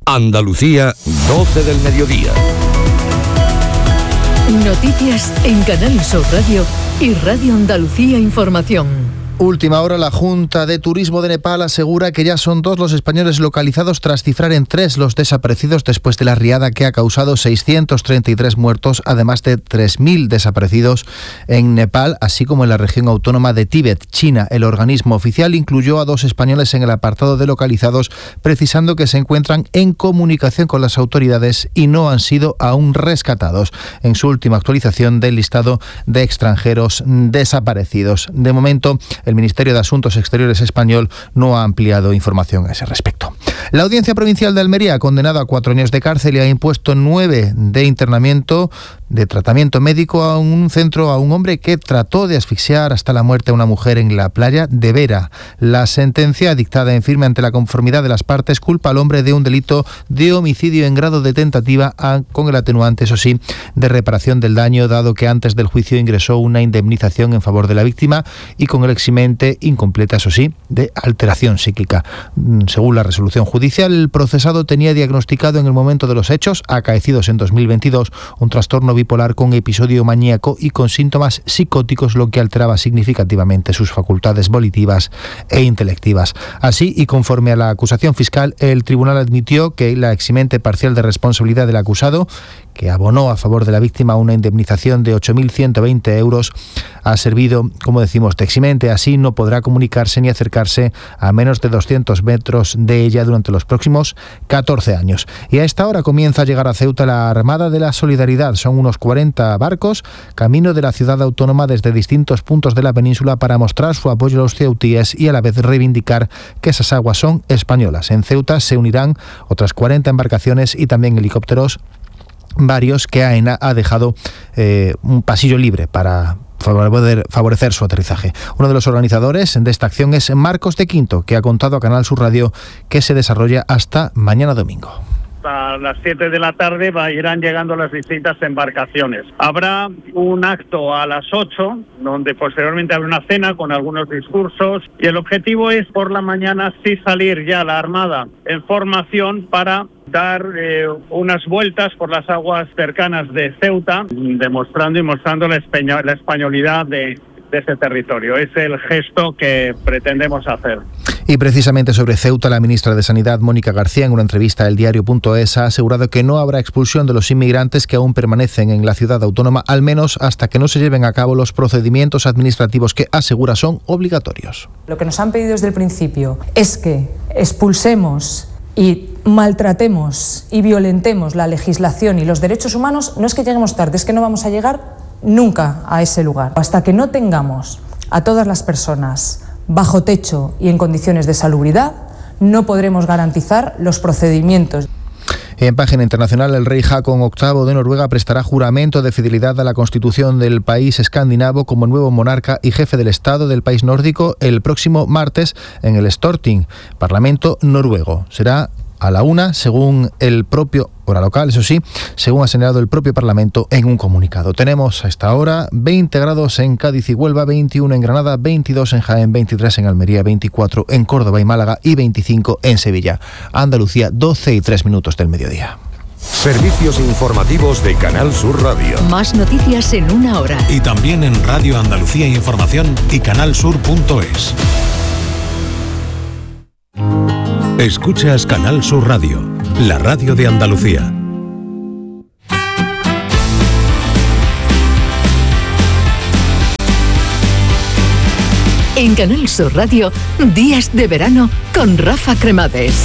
Andalucía, 12 del mediodía. Noticias en Canal Sur Radio y Radio Andalucía Información. Última hora, la Junta de Turismo de Nepal asegura que ya son 2 los españoles localizados tras cifrar en 3 los desaparecidos después de la riada que ha causado 633 muertos, además de 3.000 desaparecidos en Nepal, así como en la región autónoma de Tíbet, China. El organismo oficial incluyó a 2 españoles en el apartado de localizados, precisando que se encuentran en comunicación con las autoridades y no han sido aún rescatados en su última actualización del listado de extranjeros desaparecidos. De momento, el Ministerio de Asuntos Exteriores español no ha ampliado información a ese respecto. La Audiencia Provincial de Almería ha condenado a 4 años de cárcel y ha impuesto 9 de internamiento de tratamiento médico a un hombre que trató de asfixiar hasta la muerte a una mujer en la playa de Vera. La sentencia, dictada en firme ante la conformidad de las partes, culpa al hombre de un delito de homicidio en grado de tentativa, con el atenuante, eso sí, de reparación del daño, dado que antes del juicio ingresó una indemnización en favor de la víctima, y con el eximente incompleta, eso sí, de alteración psíquica. Según la resolución judicial, el procesado tenía diagnosticado en el momento de los hechos, acaecidos en 2022, un trastorno bipolar con episodio maníaco y con síntomas psicóticos, lo que alteraba significativamente sus facultades volitivas e intelectivas. Así, y conforme a la acusación fiscal, el tribunal admitió que la eximente parcial de responsabilidad del acusado, que abonó a favor de la víctima una indemnización de 8.120 euros, ha servido, como decimos, de eximente. Así no podrá comunicarse ni acercarse a menos de 200 metros de ella durante los próximos 14 años. Y a esta hora comienza a llegar a Ceuta la Armada de la Solidaridad. Son unos 40 barcos camino de la ciudad autónoma desde distintos puntos de la península para mostrar su apoyo a los ceutíes y a la vez reivindicar que esas aguas son españolas. En Ceuta se unirán otras 40 embarcaciones y también helicópteros varios que AENA ha dejado un pasillo libre para poder favorecer su aterrizaje. Uno de los organizadores de esta acción es Marcos de Quinto, que ha contado a Canal Sur Radio que se desarrolla hasta mañana domingo. A las 7 de la tarde irán llegando las distintas embarcaciones. Habrá un acto a las 8, donde posteriormente habrá una cena con algunos discursos, y el objetivo es por la mañana sí salir ya la Armada en formación para dar unas vueltas por las aguas cercanas de Ceuta, demostrando y mostrando la españolidad de ese territorio. Es el gesto que pretendemos hacer. Y precisamente sobre Ceuta, la ministra de Sanidad, Mónica García, en una entrevista al diario.es, ha asegurado que no habrá expulsión de los inmigrantes que aún permanecen en la ciudad autónoma, al menos hasta que no se lleven a cabo los procedimientos administrativos que, asegura, son obligatorios. Lo que nos han pedido desde el principio es que expulsemos y maltratemos y violentemos la legislación y los derechos humanos. No es que lleguemos tarde, es que no vamos a llegar nunca a ese lugar. Hasta que no tengamos a todas las personas bajo techo y en condiciones de salubridad, no podremos garantizar los procedimientos. En página internacional, el rey Haakon VIII de Noruega prestará juramento de fidelidad a la constitución del país escandinavo como nuevo monarca y jefe del Estado del país nórdico el próximo martes en el Storting, Parlamento noruego. Será a la 1, según el propio hora local, eso sí, según ha señalado el propio Parlamento en un comunicado. Tenemos a esta hora 20 grados en Cádiz y Huelva, 21 en Granada, 22 en Jaén, 23 en Almería, 24 en Córdoba y Málaga y 25 en Sevilla. Andalucía, 12:03 del mediodía. Servicios informativos de Canal Sur Radio. Más noticias en una hora. Y también en Radio Andalucía Información y canalsur.es. Escuchas Canal Sur Radio, la radio de Andalucía. En Canal Sur Radio, Días de Verano con Rafa Cremades.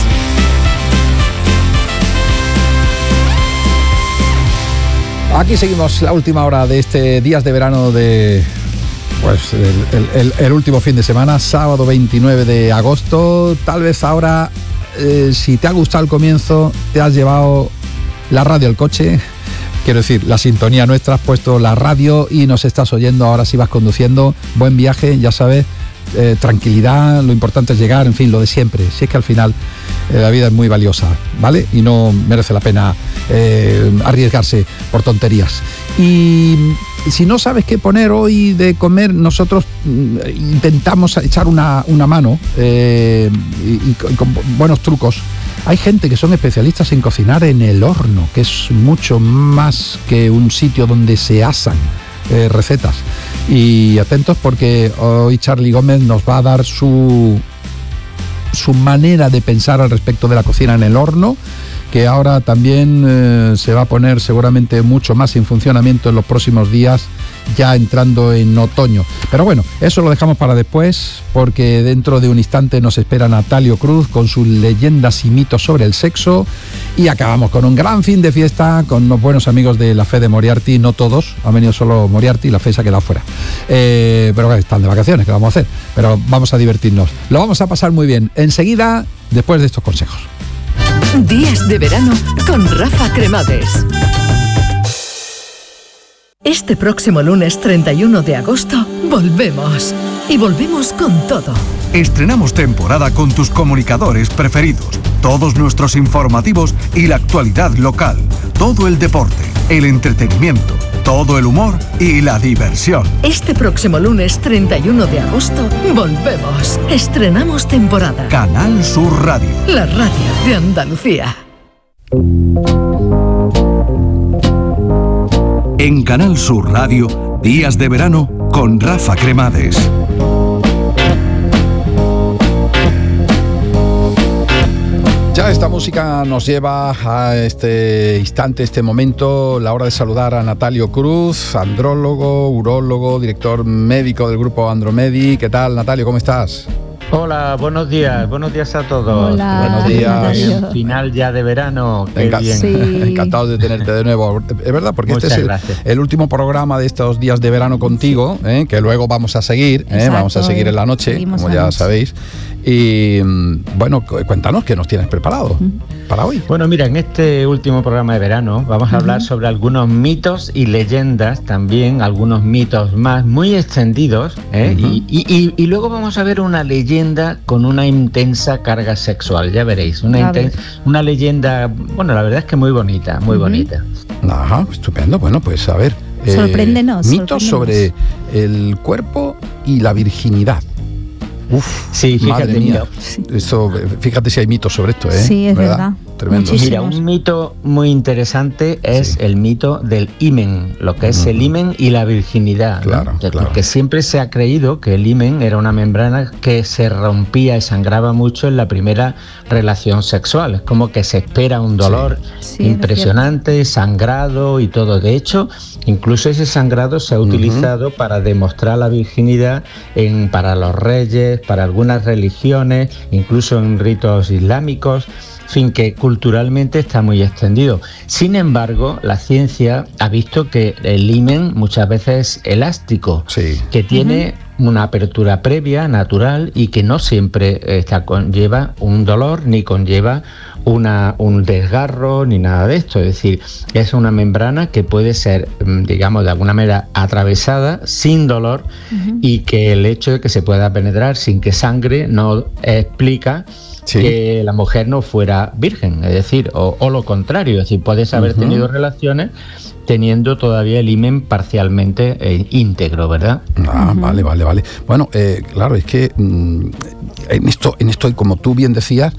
Aquí seguimos la última hora de este Días de Verano de... Pues el último fin de semana, sábado 29 de agosto. Tal vez ahora, si te ha gustado el comienzo, te has llevado la radio al coche. Quiero decir, la sintonía nuestra, has puesto la radio y nos estás oyendo. Ahora si vas conduciendo, buen viaje, ya sabes, tranquilidad, lo importante es llegar, en fin, lo de siempre. Si es que al final la vida es muy valiosa, ¿vale? Y no merece la pena arriesgarse por tonterías. Y si no sabes qué poner hoy de comer, nosotros intentamos echar una mano y con buenos trucos Hay gente que son especialistas en cocinar en el horno, que es mucho más que un sitio donde se asan recetas. Y atentos porque hoy Charly Gómez nos va a dar su manera de pensar al respecto de la cocina en el horno, que ahora también se va a poner seguramente mucho más en funcionamiento en los próximos días, ya entrando en otoño. Pero bueno, eso lo dejamos para después, porque dentro de un instante nos espera Natalio Cruz con sus leyendas y mitos sobre el sexo, y acabamos con un gran fin de fiesta con unos buenos amigos de la Fe de Moriarty. No todos, ha venido solo Moriarty, la Fe se ha quedado fuera, pero están de vacaciones, ¿qué vamos a hacer? Pero vamos a divertirnos, lo vamos a pasar muy bien enseguida, después de estos consejos. Días de verano con Rafa Cremades. Este próximo lunes 31 de agosto volvemos. Y volvemos con todo. Estrenamos temporada con tus comunicadores preferidos, todos nuestros informativos y la actualidad local, todo el deporte, el entretenimiento, todo el humor y la diversión. Este próximo lunes 31 de agosto volvemos. Estrenamos temporada. Canal Sur Radio. La radio de Andalucía. En Canal Sur Radio, Días de Verano con Rafa Cremades. Ya esta música nos lleva a este instante, este momento, la hora de saludar a Natalio Cruz, andrólogo, urólogo, director médico del grupo Andromedi. ¿Qué tal, Natalio? ¿Cómo estás? Hola, buenos días a todos. Hola, buenos días. Final ya de verano, qué bien. Sí. Encantados de tenerte de nuevo. Es verdad, porque Muchas este es el último programa de estos días de verano contigo, que luego vamos a seguir, vamos a seguir en la noche, como ya sabéis. Y bueno, cuéntanos qué nos tienes preparado para hoy. Bueno, mira, en este último programa de verano vamos a hablar sobre algunos mitos y leyendas, también algunos mitos más muy extendidos, y luego vamos a ver una leyenda con una intensa carga sexual, ya veréis, una leyenda, bueno, la verdad es que muy bonita, muy bonita. Ajá, estupendo. Bueno, pues a ver, mitos sobre el cuerpo y la virginidad. Uf, sí, fíjate, madre mía. Esto, fíjate si hay mitos sobre esto, ¿eh? Sí, es verdad. Tremendo. Mira, un mito muy interesante es el mito del himen, lo que es el himen y la virginidad. Claro, ¿no? Porque siempre se ha creído que el himen era una membrana que se rompía y sangraba mucho en la primera relación sexual. Es como que se espera un dolor impresionante, sangrado y todo. De hecho, incluso ese sangrado se ha utilizado para demostrar la virginidad para los reyes, para algunas religiones, incluso en ritos islámicos. En fin, que culturalmente está muy extendido. Sin embargo, la ciencia ha visto que el himen muchas veces es elástico, que tiene una apertura previa, natural, y que no siempre conlleva un dolor, ni conlleva un desgarro, ni nada de esto. Es decir, es una membrana que puede ser, digamos, de alguna manera atravesada sin dolor, y que el hecho de que se pueda penetrar sin que sangre no explica que la mujer no fuera virgen, es decir, o lo contrario, es decir, puedes haber tenido relaciones teniendo todavía el himen parcialmente íntegro, ¿verdad? Vale. Bueno, claro, es que en esto, como tú bien decías,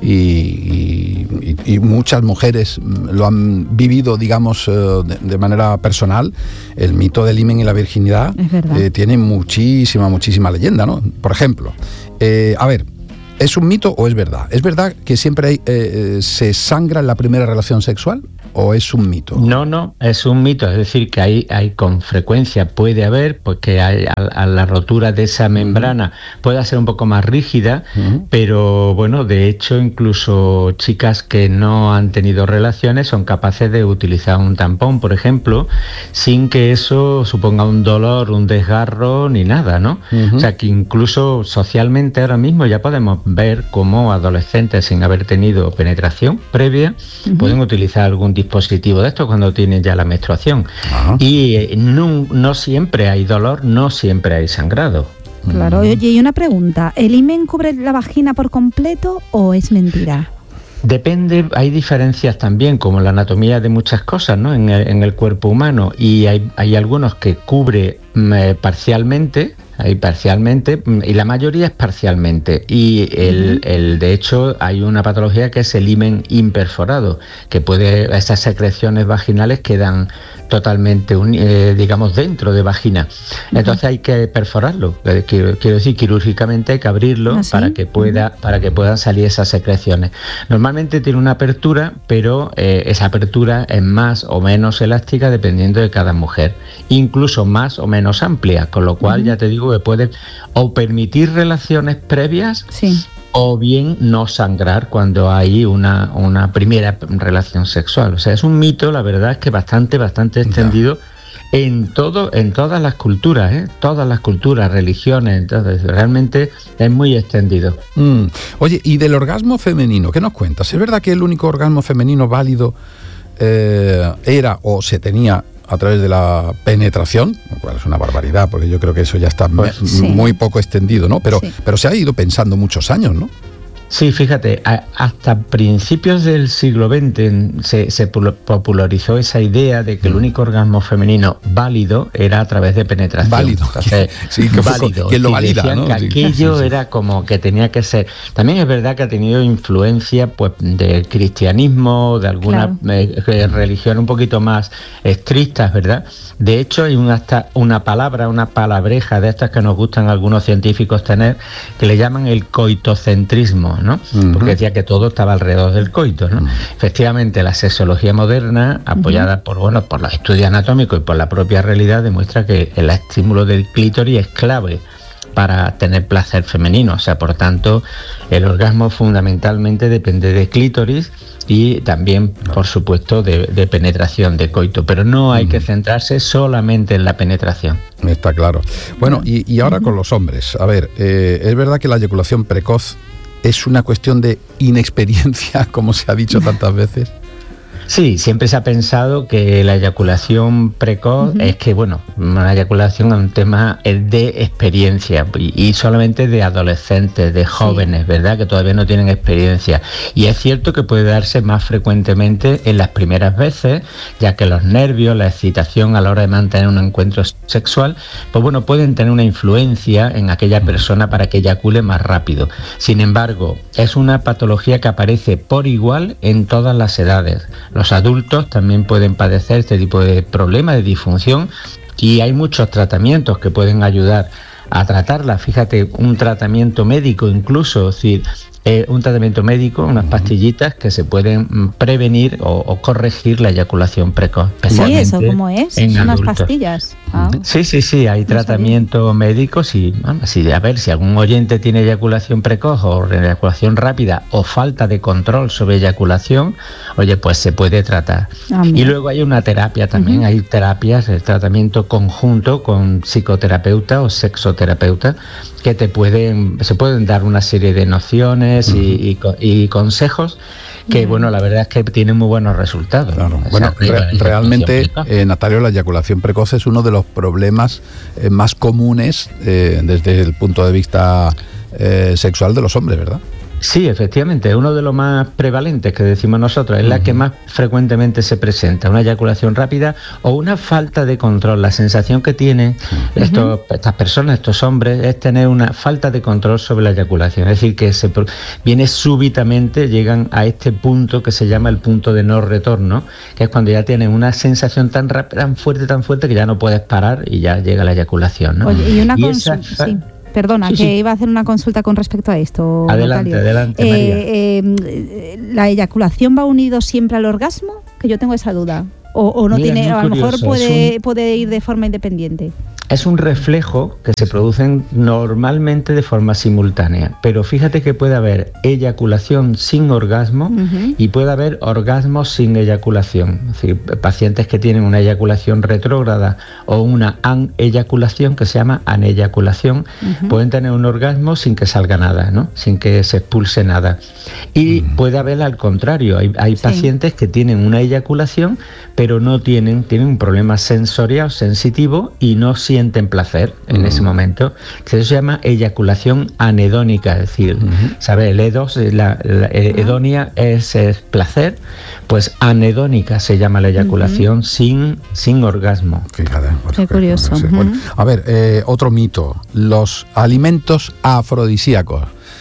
y muchas mujeres lo han vivido, digamos, de manera personal, el mito del himen y la virginidad tiene muchísima leyenda, ¿no? Por ejemplo, a ver, ¿es un mito o es verdad? ¿Es verdad que siempre se sangra en la primera relación sexual o es un mito? No, es un mito. Es decir, que hay con frecuencia puede haber, porque a la rotura de esa membrana puede ser un poco más rígida, pero bueno, de hecho, incluso chicas que no han tenido relaciones son capaces de utilizar un tampón, por ejemplo, sin que eso suponga un dolor, un desgarro ni nada, ¿no? O sea, que incluso socialmente ahora mismo ya podemos ver cómo adolescentes sin haber tenido penetración previa pueden utilizar algún dispositivo de esto cuando tienen ya la menstruación. Y no siempre hay dolor, no siempre hay sangrado. Claro. Oye, y una pregunta, ¿el himen cubre la vagina por completo o es mentira? Depende, hay diferencias también, como la anatomía de muchas cosas, ¿no? En el cuerpo humano, y hay algunos que cubre parcialmente, hay parcialmente, y la mayoría es parcialmente. Y de hecho hay una patología que es el himen imperforado, que esas secreciones vaginales quedan totalmente, digamos, dentro de vagina. Entonces hay que perforarlo, quiero decir, quirúrgicamente hay que abrirlo para que puedan salir esas secreciones. Normalmente tiene una apertura, pero esa apertura es más o menos elástica dependiendo de cada mujer, incluso más o menos amplia, con lo cual ya te digo que puede o permitir relaciones previas, o bien no sangrar cuando hay una primera relación sexual. O sea, es un mito, la verdad es que bastante extendido en todas las culturas, todas las culturas, religiones, entonces realmente es muy extendido. Oye, y del orgasmo femenino, ¿qué nos cuentas? ¿Es verdad que el único orgasmo femenino válido era o se tenía a través de la penetración? Lo cual es una barbaridad, porque yo creo que eso ya está muy poco extendido, ¿no? Pero se ha ido pensando muchos años, ¿no? Sí, fíjate, hasta principios del siglo XX se popularizó esa idea de que el único orgasmo femenino válido era a través de penetración. Válido. Entonces, válido. ¿Quién lo valida, ¿no? Que aquello era como que tenía que ser. También es verdad que ha tenido influencia pues del cristianismo, de alguna religión un poquito más estrictas, ¿verdad? De hecho, hay hasta una palabreja de estas que nos gustan a algunos científicos tener, que le llaman el coitocentrismo, ¿no? Porque decía que todo estaba alrededor del coito, ¿no? Efectivamente, la sexología moderna, apoyada por los estudios anatómicos y por la propia realidad, demuestra que el estímulo del clítoris es clave para tener placer femenino. O sea, por tanto, el orgasmo fundamentalmente depende de clítoris y también, por supuesto, de penetración, de coito. Pero no hay que centrarse solamente en la penetración. Está claro. Bueno, y ahora con los hombres. A ver, ¿es verdad que la eyaculación precoz es una cuestión de inexperiencia, como se ha dicho tantas veces? Sí, siempre se ha pensado que la eyaculación precoz es que, una eyaculación es un tema de experiencia y solamente de adolescentes, de jóvenes, ¿verdad?, que todavía no tienen experiencia. Y es cierto que puede darse más frecuentemente en las primeras veces, ya que los nervios, la excitación a la hora de mantener un encuentro sexual, pueden tener una influencia en aquella persona para que eyacule más rápido. Sin embargo, es una patología que aparece por igual en todas las edades. Los adultos también pueden padecer este tipo de problemas de disfunción y hay muchos tratamientos que pueden ayudar a tratarla. Fíjate, un tratamiento médico incluso, es decir, un tratamiento médico, unas pastillitas que se pueden prevenir o corregir la eyaculación precoz. Sí, ¿eso cómo es? Son unas pastillas. Sí, hay tratamiento médico. A ver, si algún oyente tiene eyaculación precoz o eyaculación rápida o falta de control sobre eyaculación, pues se puede tratar. Y luego hay una terapia también, hay terapias, el tratamiento conjunto con psicoterapeuta o sexoterapeuta, que se pueden dar una serie de nociones y consejos que, la verdad es que tienen muy buenos resultados. Claro. Realmente, Natalio, la eyaculación precoz es uno de los problemas más comunes desde el punto de vista sexual de los hombres, ¿verdad? Sí, efectivamente, es uno de los más prevalentes que decimos nosotros, es la que más frecuentemente se presenta, una eyaculación rápida o una falta de control. La sensación que tienen estas personas, estos hombres, es tener una falta de control sobre la eyaculación, es decir, que viene súbitamente, llegan a este punto que se llama el punto de no retorno, que es cuando ya tienen una sensación tan fuerte que ya no puedes parar y ya llega la eyaculación, ¿no? Oye, y una consulta, Perdona, que iba a hacer una consulta con respecto a esto. Adelante, María. ¿La eyaculación va unido siempre al orgasmo? Que yo tengo esa duda. O no tiene, a lo mejor puede ir de forma independiente. Es un reflejo que se producen normalmente de forma simultánea, pero fíjate que puede haber eyaculación sin orgasmo y puede haber orgasmo sin eyaculación. Es decir, pacientes que tienen una eyaculación retrógrada o una aneyaculación, que se llama aneyaculación, pueden tener un orgasmo sin que salga nada, ¿no? Sin que se expulse nada. Y puede haber al contrario, hay pacientes que tienen una eyaculación, pero no tienen un problema sensorial, sensitivo, y no sienten sienten placer en ese momento. Eso se llama eyaculación anhedónica, es decir, ¿sabes? El edos, la hedonia es placer, pues anhedónica se llama la eyaculación sin orgasmo. Fíjate. Qué curioso. No sé. Bueno, a ver, otro mito. Los alimentos afrodisíacos,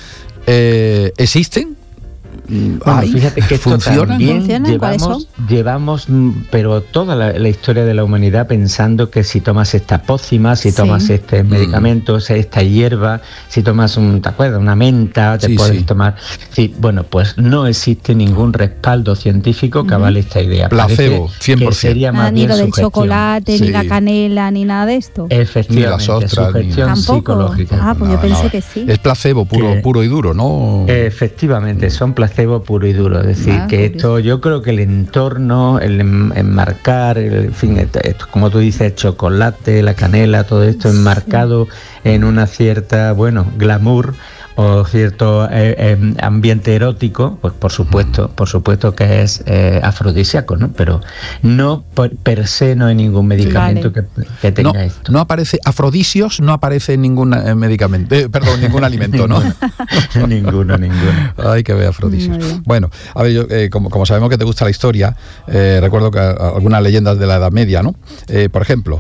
¿existen? Bueno, fíjate que esto también llevamos, pero toda la historia de la humanidad pensando que si tomas esta pócima, si tomas este medicamento, esta hierba, si tomas una menta, te puedes tomar. Sí, bueno, pues no existe ningún respaldo científico que avale esta idea. Placebo, 100%. Sería más ni bien lo del sugestión. Chocolate, ni la canela, ni nada de esto. Efectivamente, ni las ostras, sugestión psicológica. Pues yo pensé que sí. Es placebo puro y duro, ¿no? Efectivamente, son placebo puro y duro, es decir, que esto, yo creo que el entorno, el enmarcar, en fin, esto, como tú dices, el chocolate, la canela, todo esto enmarcado en una cierta, glamour o cierto ambiente erótico, pues por supuesto que es afrodisíaco, ¿no? Pero no per se no hay ningún medicamento que tenga esto. No aparece afrodisios, no aparece ningún medicamento, ningún alimento, ¿no? Ninguno. Hay que ver afrodisios. Bueno, a ver, yo, como sabemos que te gusta la historia, recuerdo que algunas leyendas de la Edad Media, ¿no? Por ejemplo,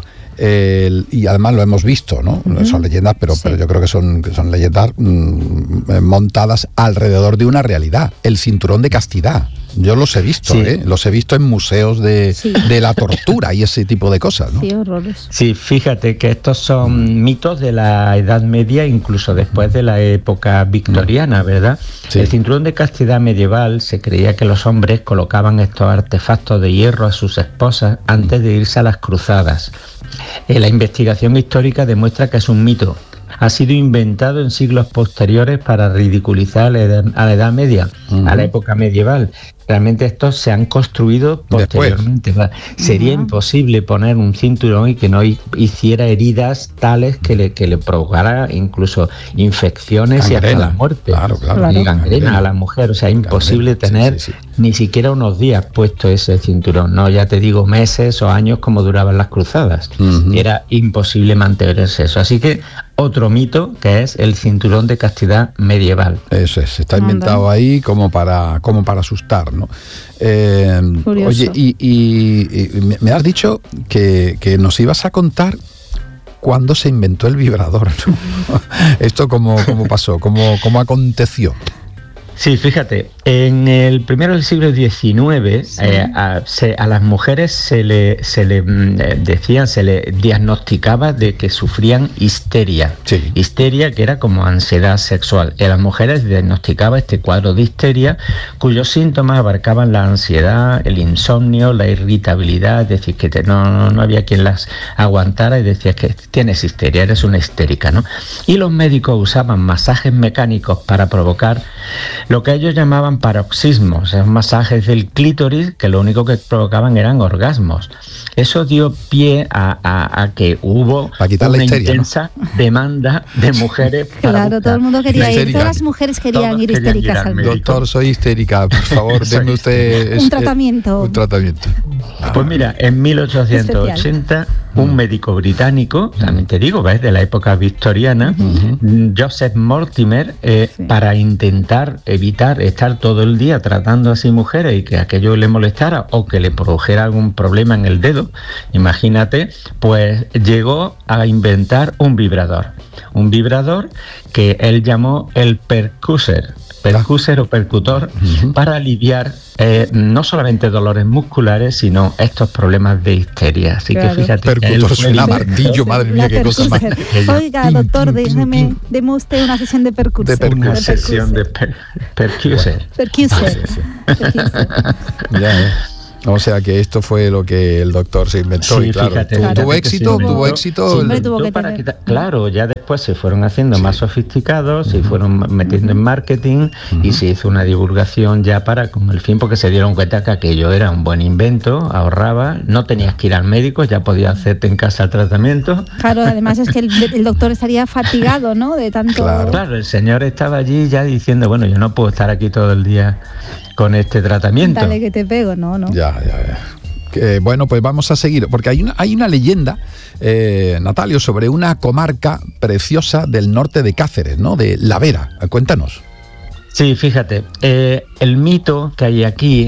y además lo hemos visto, ¿no? Son leyendas, pero yo creo que son leyendas montadas alrededor de una realidad. El cinturón de castidad. Yo los he visto, los he visto en museos de la tortura y ese tipo de cosas, ¿no? Sí, horrores. Sí, fíjate que estos son mitos de la Edad Media, incluso después de la época victoriana, ¿verdad? Sí. El cinturón de castidad medieval se creía que los hombres colocaban estos artefactos de hierro a sus esposas antes de irse a las cruzadas. La investigación histórica demuestra que es un mito. Ha sido inventado en siglos posteriores para ridiculizar a la Edad Media, a la época medieval. Realmente estos se han construido posteriormente. Sería imposible poner un cinturón y que no hiciera heridas tales que le provocara incluso infecciones y hasta la muerte. Claro. Y gangrena a la mujer. O sea, imposible tener ni siquiera unos días puesto ese cinturón. No, ya te digo, meses o años como duraban las cruzadas. Era imposible mantenerse eso. Así que otro mito que es el cinturón de castidad medieval. Eso es, está inventado ahí como para asustar, ¿no? Oye, y me has dicho que nos ibas a contar cuándo se inventó el vibrador, ¿no? ¿Esto cómo pasó? ¿Cómo aconteció? Sí, fíjate, en el primero del siglo XIX a las mujeres se le diagnosticaba de que sufrían histeria. Sí. Histeria que era como ansiedad sexual. A las mujeres diagnosticaba este cuadro de histeria cuyos síntomas abarcaban la ansiedad, el insomnio, la irritabilidad, es decir, que no había quien las aguantara y decía que tienes histeria, eres una histérica, ¿no? Y los médicos usaban masajes mecánicos para provocar lo que ellos llamaban paroxismos, masajes del clítoris que lo único que provocaban eran orgasmos. Eso dio pie a que hubo una intensa demanda de mujeres. Claro, todo el mundo quería ir, todas las mujeres querían ir histéricas al médico. Doctor, soy histérica, por favor, denme usted un tratamiento. Pues mira, en 1880 un médico británico, también te digo, ¿ves? De la época victoriana, Joseph Mortimer, para intentar evitar estar todo el día tratando así mujeres y que aquello le molestara o que le produjera algún problema en el dedo, imagínate, pues llegó a inventar un vibrador que él llamó el percuser o percutor, para aliviar no solamente dolores musculares, sino estos problemas de histeria. Así que fíjate. Percutor suena martillo, madre mía, qué cosa más. Oiga, doctor, deme usted una sesión de percuser. Una sesión de percuser. O sea que esto fue lo que el doctor se inventó. Sí, y claro, fíjate, tuvo éxito. Claro, ya después se fueron haciendo más sofisticados, se fueron metiendo en marketing y se hizo una divulgación ya con el fin, porque se dieron cuenta que aquello era un buen invento, ahorraba, no tenías que ir al médico, ya podías hacerte en casa el tratamiento. Claro, además es que el doctor estaría fatigado, ¿no? De tanto. Claro, el señor estaba allí ya diciendo, bueno, yo no puedo estar aquí todo el día con este tratamiento. Dale que te pego, no. Ya. Bueno, pues vamos a seguir, porque hay una leyenda, Natalio, sobre una comarca preciosa del norte de Cáceres, ¿no? De La Vera. Cuéntanos. Sí, fíjate, el mito que hay aquí,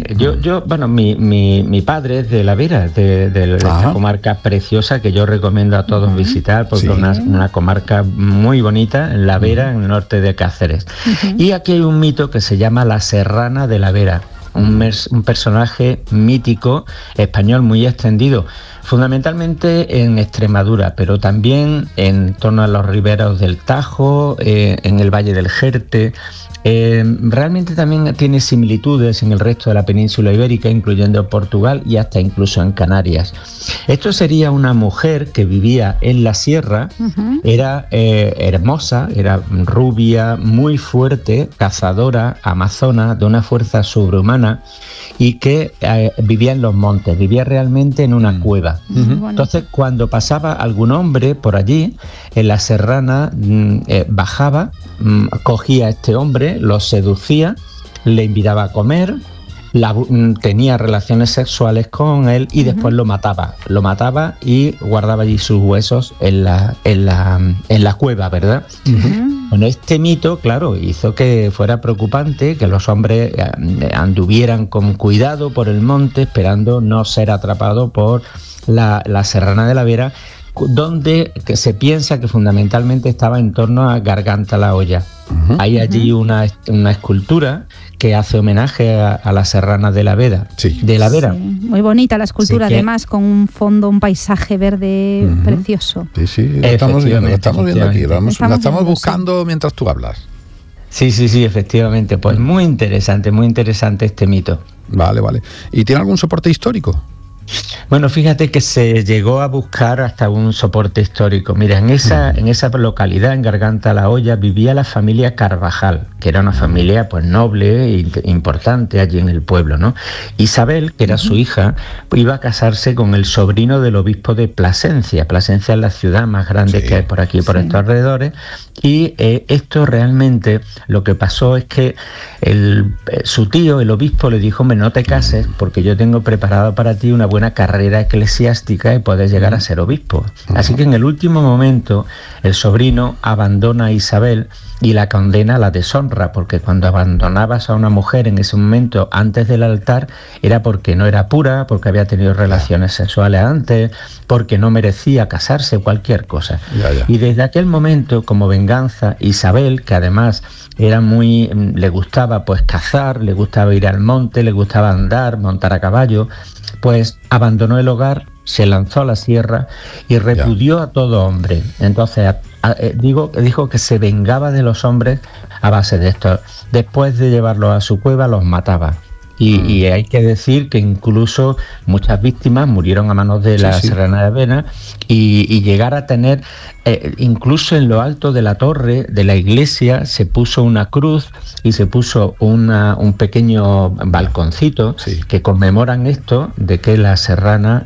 mi padre es de La Vera, de esta comarca preciosa que yo recomiendo a todos visitar, porque es una comarca muy bonita, en La Vera, en el norte de Cáceres. Y aquí hay un mito que se llama la Serrana de La Vera, un personaje mítico español muy extendido, fundamentalmente en Extremadura, pero también en torno a los riberos del Tajo, en el Valle del Jerte. Realmente también tiene similitudes en el resto de la península ibérica, incluyendo Portugal y hasta incluso en Canarias. Esto sería una mujer que vivía en la sierra, era hermosa, era rubia, muy fuerte, cazadora, amazona, de una fuerza sobrehumana, y que vivía en los montes, vivía realmente en una cueva. Entonces, cuando pasaba algún hombre por allí, en la serrana bajaba, cogía a este hombre, lo seducía, le invitaba a comer, tenía relaciones sexuales con él y después lo mataba y guardaba allí sus huesos en la cueva, ¿verdad? Bueno, este mito, claro, hizo que fuera preocupante que los hombres anduvieran con cuidado por el monte, esperando no ser atrapados por la Serrana de la Vera, donde se piensa que fundamentalmente estaba en torno a Garganta la Olla. Hay allí una escultura que hace homenaje a la Serrana de la Vera. De la Vera. Sí, muy bonita la escultura, además, con un fondo, un paisaje verde precioso. Sí, lo estamos viendo aquí. La estamos buscando mientras tú hablas. Sí, efectivamente. Pues muy interesante este mito. Vale. ¿Y tiene algún soporte histórico? Bueno, fíjate que se llegó a buscar hasta un soporte histórico. Mira, en esa localidad, en Garganta la Olla, vivía la familia Carvajal, que era una familia pues noble e importante allí en el pueblo, ¿no? Isabel, que era su hija, iba a casarse con el sobrino del obispo de Plasencia. Plasencia es la ciudad más grande que hay por aquí, por estos alrededores. Y esto realmente, lo que pasó es que su tío, el obispo, le dijo: hombre, no te cases porque yo tengo preparado para ti una buena carrera eclesiástica y puedes llegar a ser obispo. Así que en el último momento el sobrino abandona a Isabel y la condena a la deshonra, porque cuando abandonabas a una mujer en ese momento antes del altar era porque no era pura, porque había tenido relaciones sexuales antes, porque no merecía casarse, cualquier cosa. Y desde aquel momento, como venganza, Isabel, que además era le gustaba pues cazar, le gustaba ir al monte, le gustaba andar, montar a caballo, pues abandonó el hogar, se lanzó a la sierra y repudió a todo hombre. Entonces dijo que se vengaba de los hombres a base de esto. Después de llevarlos a su cueva, los mataba. Y hay que decir que incluso muchas víctimas murieron a manos de la Serrana de Vera, y llegar a tener, incluso en lo alto de la torre de la iglesia, se puso una cruz y se puso un pequeño balconcito que conmemoran esto, de que la Serrana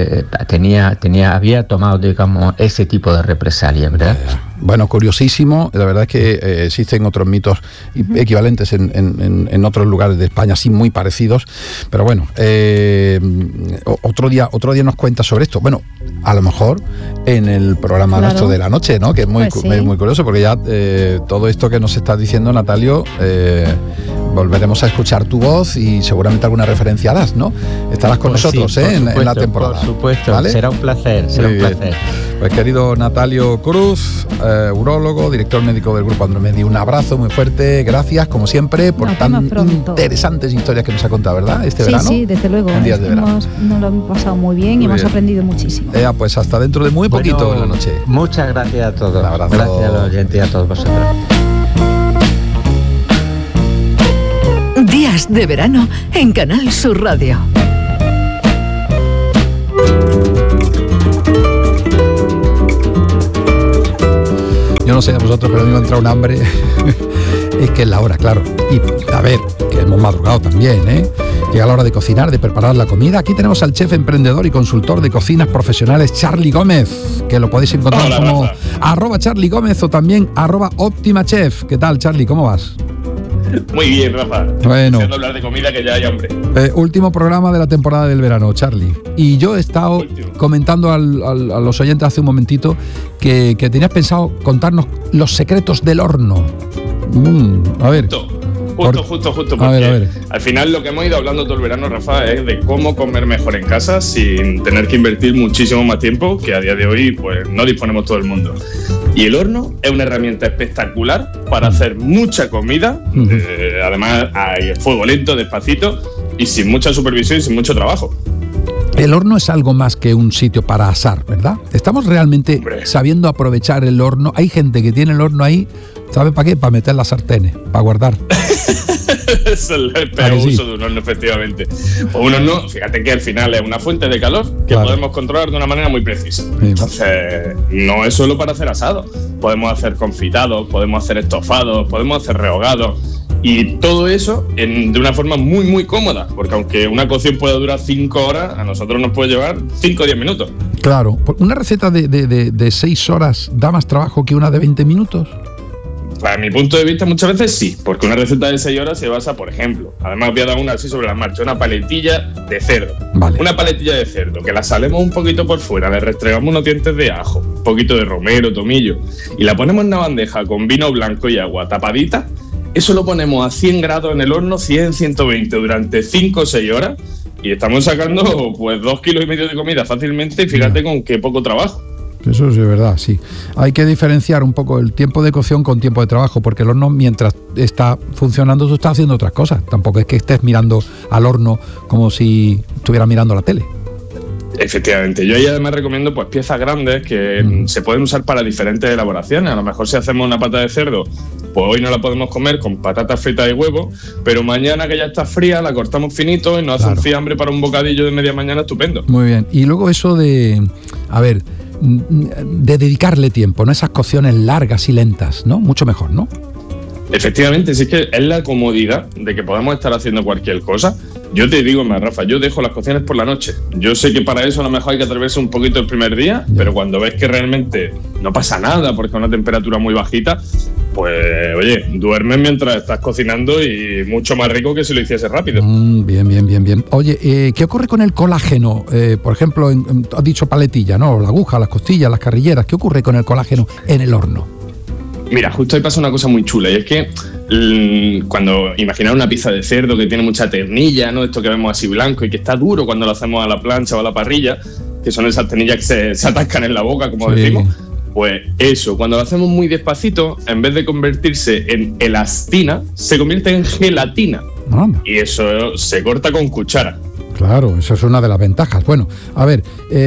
había tomado, digamos, ese tipo de represalia, ¿verdad? Bueno, curiosísimo. La verdad es que existen otros mitos equivalentes en otros lugares de España, así muy parecidos. Pero bueno, otro día nos cuentas sobre esto. Bueno, a lo mejor en el programa nuestro de la noche, ¿no? Que es muy curioso, porque ya todo esto que nos estás diciendo, Natalio, volveremos a escuchar tu voz y seguramente alguna referencia harás, ¿no? Estarás con nosotros en la temporada. Por supuesto, ¿vale? Será un placer, Pues querido Natalio Cruz, urólogo, director médico del Grupo Andromedi, un abrazo muy fuerte, gracias como siempre por tan interesantes historias que nos ha contado, ¿verdad? Este verano. Sí, desde luego. En días de verano. Nos lo hemos pasado muy bien y hemos aprendido muchísimo. Pues hasta dentro de muy poquito en la noche. Muchas gracias a todos. Un abrazo. Gracias a los oyentes y a todos vosotros. Días de verano en Canal Sur Radio. Yo no sé a vosotros, pero a mí me ha entrado un hambre. Es que es la hora, claro. Y a ver, que hemos madrugado también, ¿eh? Llega la hora de cocinar, de preparar la comida. Aquí tenemos al chef emprendedor y consultor de cocinas profesionales, Charly Gómez, que lo podéis encontrar como @Charly Gómez o también @OptimaChef. ¿Qué tal, Charly? ¿Cómo vas? Muy bien, Rafa. Bueno. Deseando hablar de comida, que ya hay hambre. Último programa de la temporada del verano, Charlie. Y yo he estado comentando a los oyentes hace un momentito que tenías pensado contarnos los secretos del horno. A ver. Justo, porque a ver. Al final lo que hemos ido hablando todo el verano, Rafa, es de cómo comer mejor en casa sin tener que invertir muchísimo más tiempo, que a día de hoy pues no disponemos todo el mundo. Y el horno es una herramienta espectacular para hacer mucha comida, además a fuego lento, despacito y sin mucha supervisión y sin mucho trabajo. El horno es algo más que un sitio para asar, ¿verdad? ¿Estamos realmente sabiendo aprovechar el horno? Hay gente que tiene el horno ahí, ¿sabe para qué? Para meter las sartenes, para guardar. Eso es el peor uso de un horno, efectivamente. O un horno, fíjate que al final es una fuente de calor que podemos controlar de una manera muy precisa. Entonces, no es solo para hacer asado. Podemos hacer confitados, podemos hacer estofados, podemos hacer rehogados. Y todo eso de una forma muy, muy cómoda. Porque aunque una cocción pueda durar 5 horas, a nosotros nos puede llevar 5 o 10 minutos. Claro. ¿Una receta de 6 horas da más trabajo que una de 20 minutos? Para mi punto de vista, muchas veces sí, porque una receta de 6 horas se basa, por ejemplo, además voy a dar una así sobre la marcha, una paletilla de cerdo. Vale. Una paletilla de cerdo, que la salemos un poquito por fuera, le restregamos unos dientes de ajo, un poquito de romero, tomillo, y la ponemos en una bandeja con vino blanco y agua tapadita. Eso lo ponemos a 100 grados en el horno, 100, 120, durante 5 o 6 horas, y estamos sacando pues 2,5 kilos de comida fácilmente, y fíjate con qué poco trabajo. Eso es de verdad, sí. Hay que diferenciar un poco el tiempo de cocción con tiempo de trabajo, porque el horno, mientras está funcionando, tú estás haciendo otras cosas. Tampoco es que estés mirando al horno como si estuvieras mirando la tele. Efectivamente. Yo ahí además recomiendo pues piezas grandes que se pueden usar para diferentes elaboraciones. A lo mejor si hacemos una pata de cerdo, pues hoy no la podemos comer con patatas fritas y huevo, pero mañana que ya está fría la cortamos finito y nos hace un fiambre para un bocadillo de media mañana estupendo. Muy bien. Y luego eso de dedicarle tiempo, ¿no? Esas cocciones largas y lentas, ¿no? Mucho mejor, ¿no? Efectivamente, sí, es que es la comodidad de que podamos estar haciendo cualquier cosa. Yo te digo más, Rafa, yo dejo las cocciones por la noche. Yo sé que para eso a lo mejor hay que atreverse un poquito el primer día, pero cuando ves que realmente no pasa nada porque es una temperatura muy bajita, pues oye, duermes mientras estás cocinando y mucho más rico que si lo hiciese rápido. Bien. Oye, ¿qué ocurre con el colágeno? Por ejemplo, has dicho paletilla, ¿no? La aguja, las costillas, las carrilleras. ¿Qué ocurre con el colágeno en el horno? Mira, justo ahí pasa una cosa muy chula, y es que cuando imaginad una pieza de cerdo que tiene mucha ternilla, ¿no? Esto que vemos así blanco y que está duro cuando lo hacemos a la plancha o a la parrilla, que son esas ternillas que se atascan en la boca, como decimos. Pues eso, cuando lo hacemos muy despacito, en vez de convertirse en elastina, se convierte en gelatina. Y eso se corta con cuchara. Claro, eso es una de las ventajas. Bueno, a ver,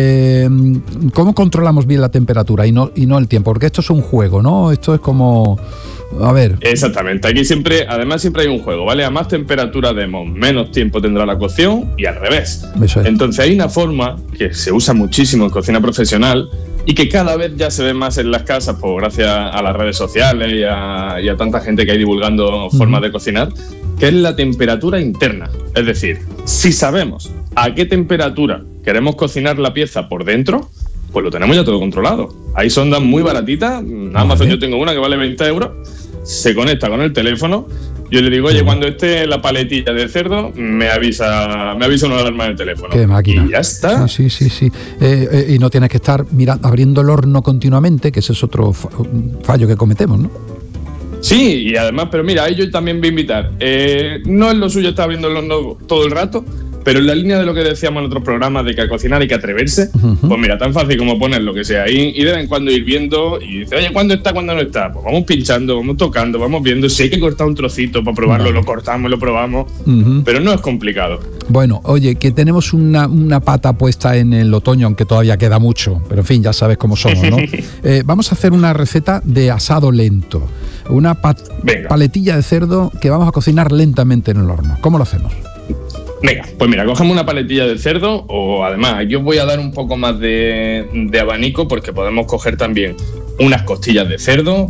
¿cómo controlamos bien la temperatura y no el tiempo? Porque esto es un juego, ¿no? Esto es como... A ver. Exactamente, aquí siempre hay un juego, ¿vale? A más temperatura demos, menos tiempo tendrá la cocción y al revés. Eso es. Entonces hay una forma que se usa muchísimo en cocina profesional y que cada vez ya se ve más en las casas, pues gracias a las redes sociales y a tanta gente que hay divulgando formas de cocinar, que es la temperatura interna. Es decir, si sabemos a qué temperatura queremos cocinar la pieza por dentro, pues lo tenemos ya todo controlado. Hay sondas muy baratitas, en Amazon yo tengo una que vale 20 euros, se conecta con el teléfono, yo le digo, oye, cuando esté la paletilla de cerdo, me avisa una alarma en el teléfono. Qué máquina. Y ya está. Sí. Y no tienes que estar abriendo el horno continuamente, que ese es otro fallo que cometemos, ¿no? Sí, y además, pero mira, ahí yo también voy a invitar. No es lo suyo estar abriendo el horno todo el rato, pero en la línea de lo que decíamos en otros programas de que a cocinar hay que atreverse, pues mira, tan fácil como poner lo que sea ahí y de vez en cuando ir viendo y dice, oye, ¿cuándo está, cuándo no está? Pues vamos pinchando, vamos tocando, vamos viendo. Si hay que cortar un trocito para probarlo, lo cortamos, lo probamos, pero no es complicado. Bueno, oye, que tenemos una pata puesta en el otoño, aunque todavía queda mucho, pero en fin, ya sabes cómo somos, ¿no? Vamos a hacer una receta de asado lento, una paletilla de cerdo que vamos a cocinar lentamente en el horno. ¿Cómo lo hacemos? Venga, pues mira, cogemos una paletilla de cerdo o además yo voy a dar un poco más de abanico porque podemos coger también unas costillas de cerdo,